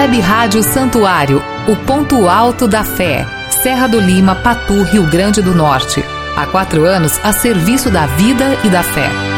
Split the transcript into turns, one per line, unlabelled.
Web Rádio Santuário, o ponto alto da fé. Serra do Lima, Patu, Rio Grande do Norte. Há 4 anos a serviço da vida e da fé.